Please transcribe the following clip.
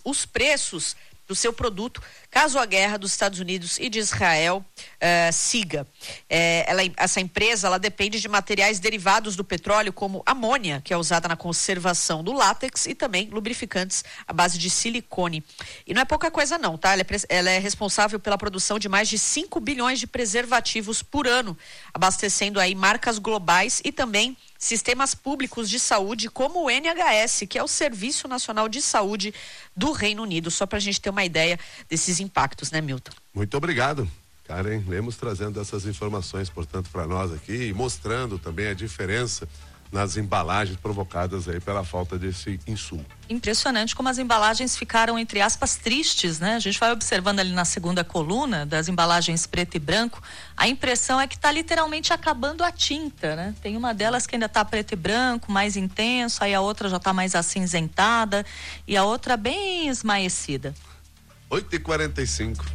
os preços do seu produto, caso a guerra dos Estados Unidos e de Israel siga. Essa empresa, ela depende de materiais derivados do petróleo, como amônia, que é usada na conservação do látex, e também lubrificantes à base de silicone. E não é pouca coisa não, tá? Ela é responsável pela produção de mais de 5 bilhões de preservativos por ano, abastecendo aí marcas globais e também sistemas públicos de saúde, como o NHS, que é o Serviço Nacional de Saúde do Reino Unido. Só para a gente ter uma ideia desses impactos, né, Milton? Muito obrigado, Karen Lemos, trazendo essas informações, portanto, para nós aqui e mostrando também a diferença nas embalagens provocadas aí pela falta desse insumo. Impressionante como as embalagens ficaram, entre aspas, tristes, né? A gente vai observando ali na segunda coluna das embalagens preto e branco, a impressão é que está literalmente acabando a tinta, né? Tem uma delas que ainda está preto e branco, mais intenso, aí a outra já está mais acinzentada e a outra bem esmaecida. 8h45.